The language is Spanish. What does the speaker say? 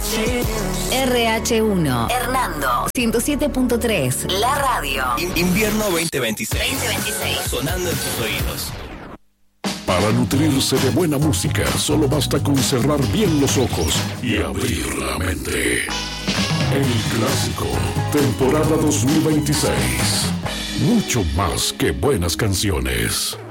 RH1 Hernando 107.3 La radio. Invierno 2026. Sonando en tus oídos. Para nutrirse de buena música, solo basta con cerrar bien los ojos y abrir la mente. El Clásico, temporada 2026. Mucho más que buenas canciones.